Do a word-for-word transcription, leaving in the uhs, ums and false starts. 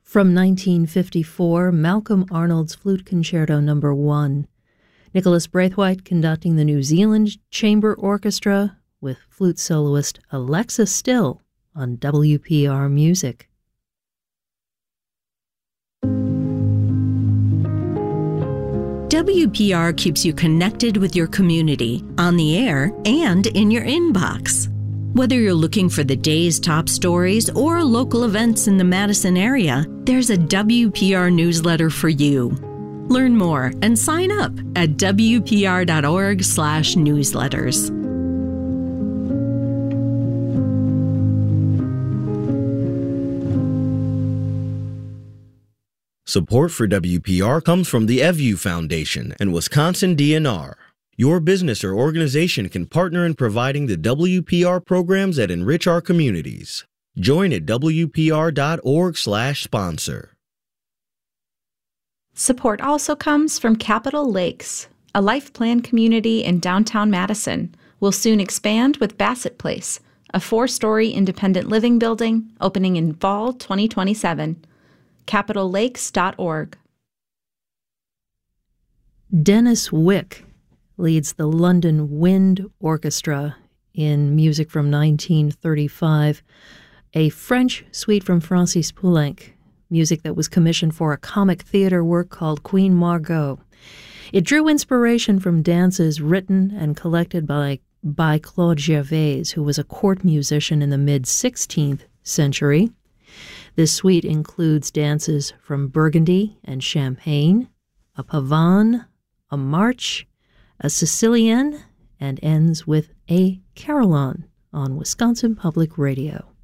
From nineteen fifty-four, Malcolm Arnold's Flute Concerto Number One. Nicholas Braithwaite conducting the New Zealand Chamber Orchestra with flute soloist Alexa Still on W P R Music. W P R keeps you connected with your community, on the air, and in your inbox. Whether you're looking for the day's top stories or local events in the Madison area, there's a W P R newsletter for you. Learn more and sign up at W P R dot org slash newsletters. Support for W P R comes from the EVU Foundation and Wisconsin D N R. Your business or organization can partner in providing the W P R programs that enrich our communities. Join at W P R dot org slash sponsor. Support also comes from Capitol Lakes, a life plan community in downtown Madison. Will soon expand with Bassett Place, a four-story independent living building opening in fall twenty twenty-seven. capitol lakes dot org. Dennis Wick leads the London Wind Orchestra in music from nineteen thirty-five, a French suite from Francis Poulenc, music that was commissioned for a comic theater work called Queen Margot. It drew inspiration from dances written and collected by, by Claude Gervais, who was a court musician in the mid-sixteenth century. This suite includes dances from Burgundy and Champagne, a pavane, a march, a Sicilienne, and ends with a carillon on Wisconsin Public Radio.